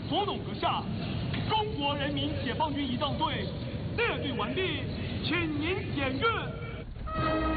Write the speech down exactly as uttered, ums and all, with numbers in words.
左董阁下，中国人民解放军仪仗队列队完毕，请您检阅。